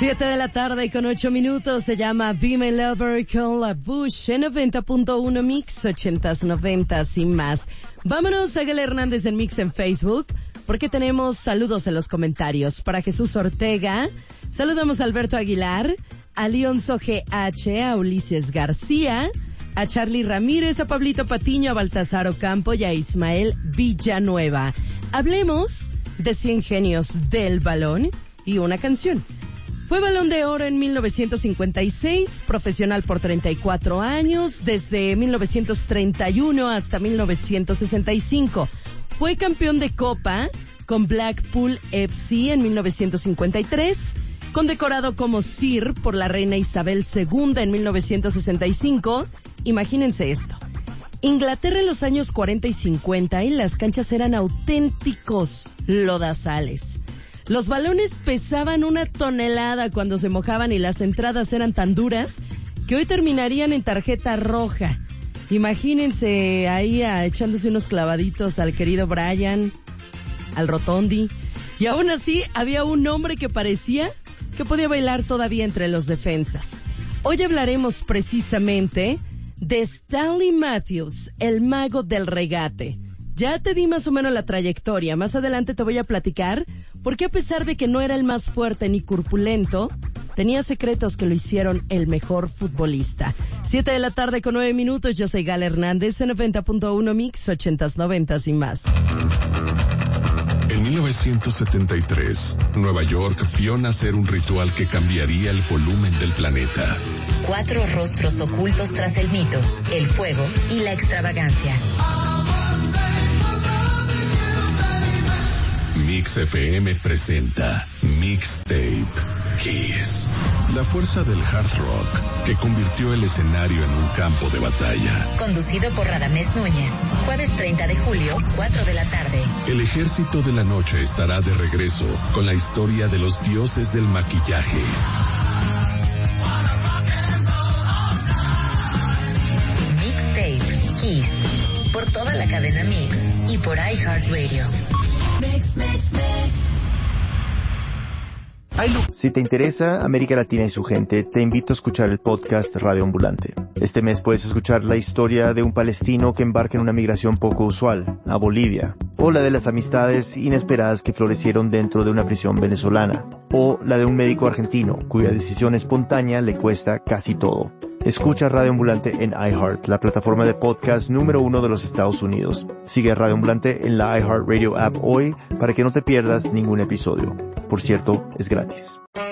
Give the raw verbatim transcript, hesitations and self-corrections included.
Siete de la tarde con ocho minutos, se llama Be My Lover con La Bush en noventa punto uno Mix, ochentas, noventas y más. Vámonos a Gael Hernández en Mix en Facebook, porque tenemos saludos en los comentarios. Para Jesús Ortega, saludamos a Alberto Aguilar, a Leonzo G H, a Ulises García, a Charlie Ramírez, a Pablito Patiño, a Baltasar Ocampo y a Ismael Villanueva. Hablemos de cien genios del balón y una canción. Fue Balón de Oro en mil novecientos cincuenta y seis, profesional por treinta y cuatro años, desde mil novecientos treinta y uno hasta mil novecientos sesenta y cinco. Fue campeón de Copa con Blackpool F C en mil novecientos cincuenta y tres, condecorado como Sir por la reina Isabel segunda en mil novecientos sesenta y cinco. Imagínense esto. Inglaterra en los años cuarenta y cincuenta y las canchas eran auténticos lodazales. Los balones pesaban una tonelada cuando se mojaban y las entradas eran tan duras que hoy terminarían en tarjeta roja. Imagínense ahí a, echándose unos clavaditos al querido Brian, al Rotondi. Y aún así había un hombre que parecía que podía bailar todavía entre los defensas. Hoy hablaremos precisamente de Stanley Matthews, el mago del regate. Ya te di más o menos la trayectoria. Más adelante te voy a platicar porque a pesar de que no era el más fuerte ni corpulento, tenía secretos que lo hicieron el mejor futbolista. Siete de la tarde con nueve minutos. Yo soy Gael Hernández en noventa punto uno Mix, ochentas, noventas y más. En mil novecientos setenta y tres, Nueva York vio nacer un ritual que cambiaría el volumen del planeta. Cuatro rostros ocultos tras el mito, el fuego y la extravagancia. Mix F M presenta Mixtape Kiss. La fuerza del hard rock que convirtió el escenario en un campo de batalla. Conducido por Radamés Núñez. Jueves treinta de julio, cuatro de la tarde. El ejército de la noche estará de regreso con la historia de los dioses del maquillaje. Mixtape Kiss. Por toda la cadena Mix y por iHeartRadio. Mix, mix, mix. Si te interesa América Latina y su gente, te invito a escuchar el podcast Radio Ambulante. Este mes puedes escuchar la historia de un palestino que embarca en una migración poco usual, a Bolivia, o la de las amistades inesperadas que florecieron dentro de una prisión venezolana, o la de un médico argentino cuya decisión espontánea le cuesta casi todo. Escucha Radio Ambulante en iHeart, la plataforma de podcast número uno de los Estados Unidos. Sigue Radio Ambulante en la iHeartRadio app hoy para que no te pierdas ningún episodio. Por cierto, es gratis.